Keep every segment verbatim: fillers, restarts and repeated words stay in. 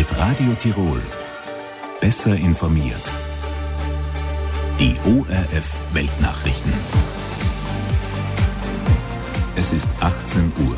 Mit Radio Tirol. Besser informiert. Die O R F Weltnachrichten. Es ist achtzehn Uhr.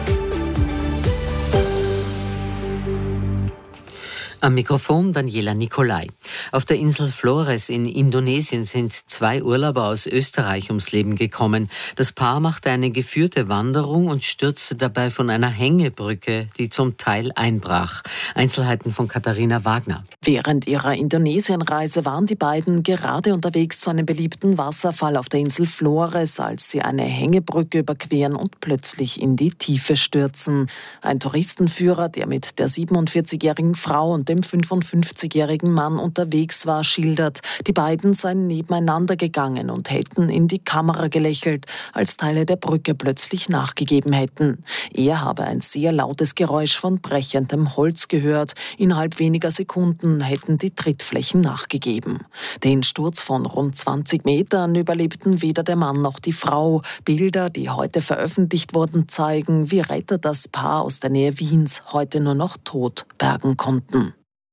Am Mikrofon Daniela Nicolai. Auf der Insel Flores in Indonesien sind zwei Urlauber aus Österreich ums Leben gekommen. Das Paar machte eine geführte Wanderung und stürzte dabei von einer Hängebrücke, die zum Teil einbrach. Einzelheiten von Katharina Wagner. Während ihrer Indonesienreise waren die beiden gerade unterwegs zu einem beliebten Wasserfall auf der Insel Flores, als sie eine Hängebrücke überqueren und plötzlich in die Tiefe stürzen. Ein Touristenführer, der mit der siebenundvierzigjährigen Frau und dem fünfundfünfzigjährigen Mann unterwegs war, schildert, die beiden seien nebeneinander gegangen und hätten in die Kamera gelächelt, als Teile der Brücke plötzlich nachgegeben hätten. Er habe ein sehr lautes Geräusch von brechendem Holz gehört. Innerhalb weniger Sekunden hätten die Trittflächen nachgegeben. Den Sturz von rund zwanzig Metern überlebten weder der Mann noch die Frau. Bilder, die heute veröffentlicht wurden, zeigen, wie Retter das Paar aus der Nähe Wiens heute nur noch tot bergen konnten.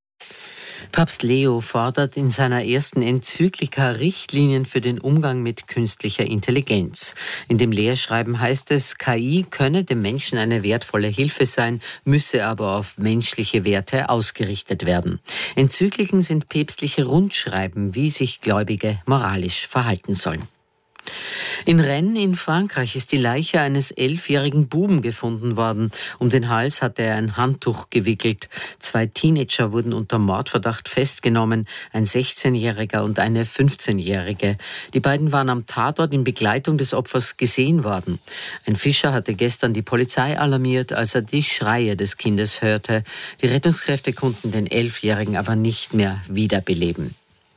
Papst Leo fordert in seiner ersten Enzyklika Richtlinien für den Umgang mit künstlicher Intelligenz. In dem Lehrschreiben heißt es, K I könne dem Menschen eine wertvolle Hilfe sein, müsse aber auf menschliche Werte ausgerichtet werden. Enzykliken sind päpstliche Rundschreiben, wie sich Gläubige moralisch verhalten sollen. In Rennes in Frankreich ist die Leiche eines elfjährigen Buben gefunden worden. Um den Hals hatte er ein Handtuch gewickelt. Zwei Teenager wurden unter Mordverdacht festgenommen, ein sechzehnjähriger und eine fünfzehnjährige. Die beiden waren am Tatort in Begleitung des Opfers gesehen worden. Ein Fischer hatte gestern die Polizei alarmiert, als er die Schreie des Kindes hörte. Die Rettungskräfte konnten den Elfjährigen aber nicht mehr wiederbeleben.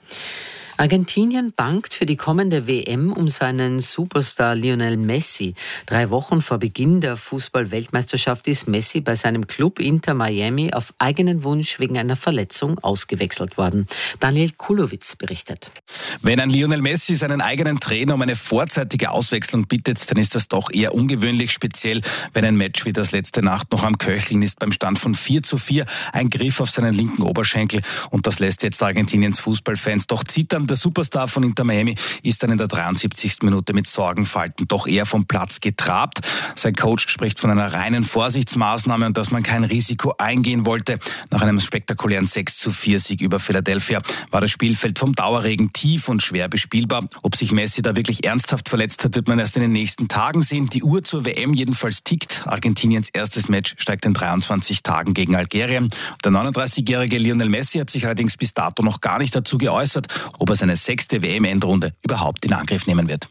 Argentinien bangt für die kommende W M um seinen Superstar Lionel Messi. Drei Wochen vor Beginn der Fußball-Weltmeisterschaft ist Messi bei seinem Club Inter Miami auf eigenen Wunsch wegen einer Verletzung ausgewechselt worden. Daniel Kulowitz berichtet. Wenn ein Lionel Messi seinen eigenen Trainer um eine vorzeitige Auswechslung bittet, dann ist das doch eher ungewöhnlich, speziell wenn ein Match wie das letzte Nacht noch am Köcheln ist. Beim Stand von vier zu vier ein Griff auf seinen linken Oberschenkel und das lässt jetzt Argentiniens Fußballfans doch zittern. Der Superstar von Inter Miami ist dann in der dreiundsiebzigsten Minute mit Sorgenfalten doch eher vom Platz getrabt. Sein Coach spricht von einer reinen Vorsichtsmaßnahme und dass man kein Risiko eingehen wollte. Nach einem spektakulären sechs zu vier Sieg über Philadelphia war das Spielfeld vom Dauerregen tief und schwer bespielbar. Ob sich Messi da wirklich ernsthaft verletzt hat, wird man erst in den nächsten Tagen sehen. Die Uhr zur W M jedenfalls tickt. Argentiniens erstes Match steigt in dreiundzwanzig Tagen gegen Algerien. Der neununddreißigjährige Lionel Messi hat sich allerdings bis dato noch gar nicht dazu geäußert, ob er seine sechste W M-Endrunde überhaupt in Angriff nehmen wird.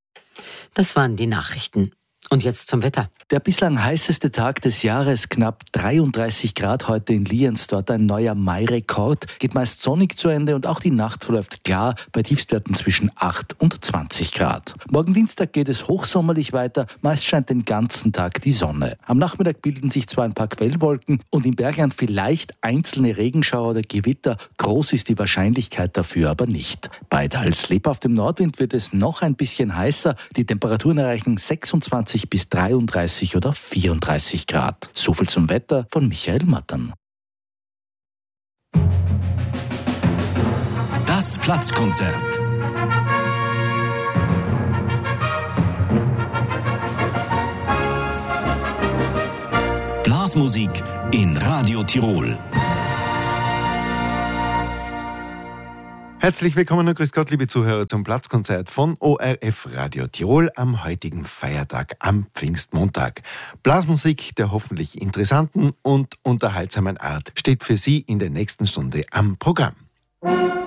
Das waren die Nachrichten. Und jetzt zum Wetter. Der bislang heißeste Tag des Jahres, knapp dreiunddreißig Grad heute in Lienz, dort ein neuer Mai-Rekord, geht meist sonnig zu Ende und auch die Nacht verläuft klar bei Tiefstwerten zwischen acht und zwanzig Grad. Morgen Dienstag geht es hochsommerlich weiter, meist scheint den ganzen Tag die Sonne. Am Nachmittag bilden sich zwar ein paar Quellwolken und im Bergland vielleicht einzelne Regenschauer oder Gewitter, groß ist die Wahrscheinlichkeit dafür aber nicht. Bei teils lebhaftem Nordwind wird es noch ein bisschen heißer, die Temperaturen erreichen sechsundzwanzig bis dreiunddreißig oder vierunddreißig Grad. So viel zum Wetter von Michael Mattern. Das Platzkonzert. Blasmusik in Radio Tirol. Herzlich willkommen und grüß Gott, liebe Zuhörer, zum Platzkonzert von O R F Radio Tirol am heutigen Feiertag, am Pfingstmontag. Blasmusik der hoffentlich interessanten und unterhaltsamen Art steht für Sie in der nächsten Stunde am Programm.